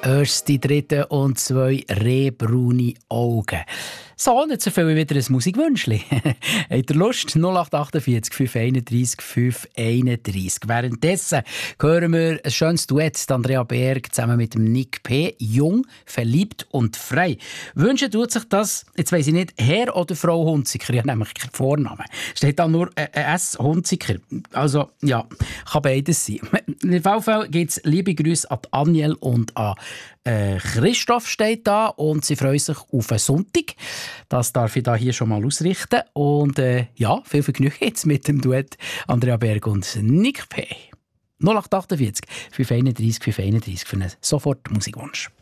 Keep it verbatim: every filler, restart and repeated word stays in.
Erst die dritte und zwei rehbraune Augen. So, jetzt erfülle ich wieder ein Musikwünschchen. Habt ihr Lust? null acht achtundvierzig fünf einunddreissig fünf einunddreissig. Währenddessen hören wir ein schönes Duett. Andrea Berg zusammen mit dem Nick P. Jung, verliebt und frei. Wünschen tut sich das, jetzt weiss ich nicht, Herr oder Frau Hunziker. Ich habe nämlich keinen Vornamen. Steht da nur äh, S. Hunziker. Also, ja, kann beides sein. In jedem Fall gibt es liebe Grüße an Aniel und an äh, Christoph steht da und sie freuen sich auf einen Sonntag. Das darf ich da hier schon mal ausrichten. Und äh, ja, viel Vergnügen jetzt mit dem Duett Andrea Berg und Nick P. null acht achtundvierzig fünf einunddreissig fünf einunddreissig für einen sofort Musikwunsch.